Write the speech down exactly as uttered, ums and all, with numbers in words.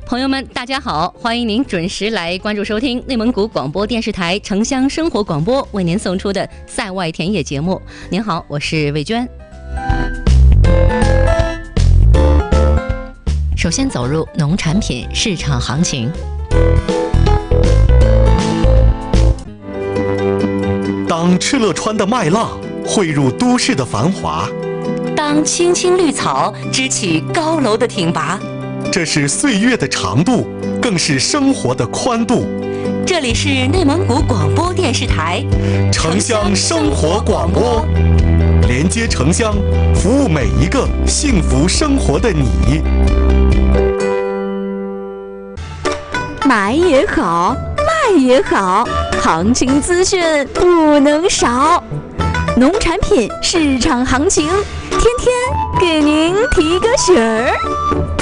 朋友们，大家好，欢迎您准时来关注收听内蒙古广播电视台城乡生活广播为您送出的赛外田野节目。您好，我是魏娟。首先走入农产品市场行情。 当敕勒川的麦浪汇入都市的繁华， 当青青绿草支起高楼的挺拔， 这是岁月的长度，更是生活的宽度。 这里是内蒙古广播电视台城乡生活广播，连接城乡，服务每一个幸福生活的你。 买也好，卖也好，行情资讯不能少。农产品市场行情，天天给您提个醒儿。